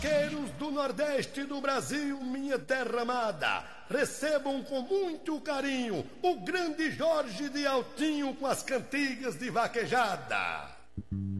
vaqueiros do Nordeste do Brasil, minha terra amada, recebam com muito carinho o grande Jorge de Altinho com as cantigas de vaquejada.